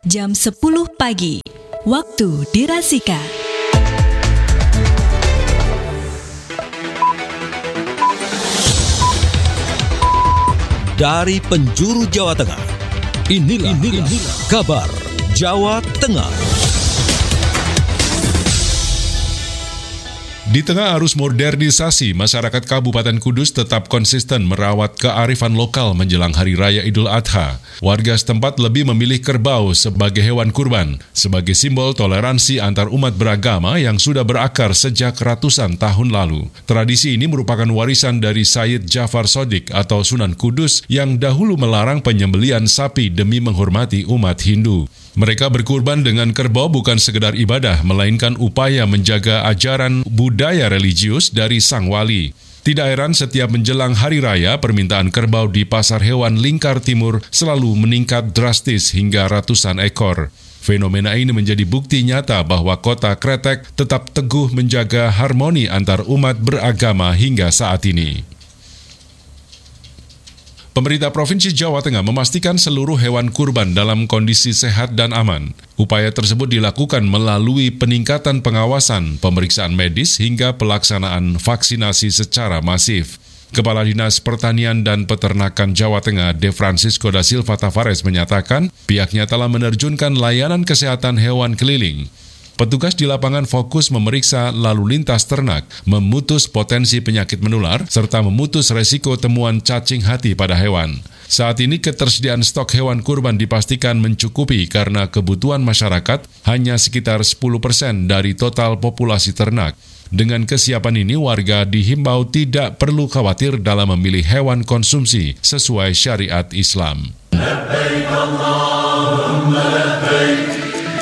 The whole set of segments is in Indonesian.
jam 10 pagi, waktu dirasika. Dari penjuru Jawa Tengah, inilah kabar Jawa Tengah. Di tengah arus modernisasi, masyarakat Kabupaten Kudus tetap konsisten merawat kearifan lokal menjelang Hari Raya Idul Adha. Warga setempat lebih memilih kerbau sebagai hewan kurban, sebagai simbol toleransi antar umat beragama yang sudah berakar sejak ratusan tahun lalu. Tradisi ini merupakan warisan dari Sayyid Jafar Shodiq atau Sunan Kudus yang dahulu melarang penyembelihan sapi demi menghormati umat Hindu. Mereka berkurban dengan kerbau bukan sekedar ibadah, melainkan upaya menjaga ajaran budaya religius dari sang wali. Tidak heran setiap menjelang hari raya, permintaan kerbau di Pasar Hewan Lingkar Timur selalu meningkat drastis hingga ratusan ekor. Fenomena ini menjadi bukti nyata bahwa Kota Kretek tetap teguh menjaga harmoni antar umat beragama hingga saat ini. Pemerintah Provinsi Jawa Tengah memastikan seluruh hewan kurban dalam kondisi sehat dan aman. Upaya tersebut dilakukan melalui peningkatan pengawasan, pemeriksaan medis, hingga pelaksanaan vaksinasi secara masif. Kepala Dinas Pertanian dan Peternakan Jawa Tengah, De Francisco da Silva Tavares, menyatakan pihaknya telah menerjunkan layanan kesehatan hewan keliling. Petugas di lapangan fokus memeriksa lalu lintas ternak, memutus potensi penyakit menular, serta memutus resiko temuan cacing hati pada hewan. Saat ini ketersediaan stok hewan kurban dipastikan mencukupi karena kebutuhan masyarakat hanya sekitar 10% dari total populasi ternak. Dengan kesiapan ini, warga dihimbau tidak perlu khawatir dalam memilih hewan konsumsi sesuai syariat Islam. Labbaik Allahumma labbaik.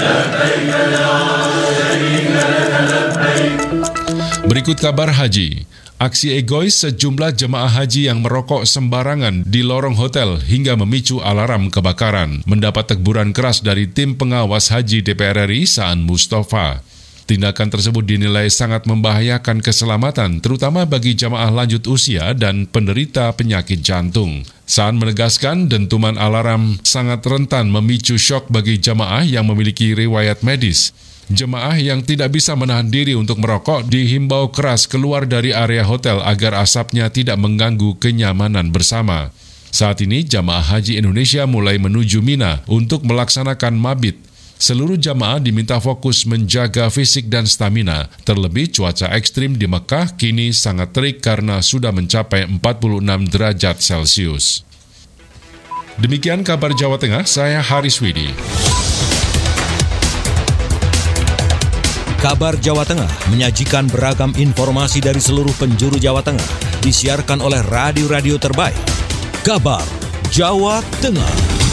Berikut kabar haji. Aksi egois sejumlah jemaah haji yang merokok sembarangan di lorong hotel hingga memicu alarm kebakaran mendapat teguran keras dari tim pengawas haji DPR RI Saan Mustafa. Tindakan tersebut dinilai sangat membahayakan keselamatan, terutama bagi jamaah lanjut usia dan penderita penyakit jantung. Saan menegaskan dentuman alarm sangat rentan memicu syok bagi jamaah yang memiliki riwayat medis. Jemaah yang tidak bisa menahan diri untuk merokok dihimbau keras keluar dari area hotel agar asapnya tidak mengganggu kenyamanan bersama. Saat ini, jamaah haji Indonesia mulai menuju Mina untuk melaksanakan mabit. Seluruh jamaah diminta fokus menjaga fisik dan stamina, terlebih cuaca ekstrim di Mekah kini sangat terik karena sudah mencapai 46 derajat Celcius. Demikian kabar Jawa Tengah, saya Haris Widi. Kabar Jawa Tengah menyajikan beragam informasi dari seluruh penjuru Jawa Tengah, disiarkan oleh radio-radio terbaik. Kabar Jawa Tengah.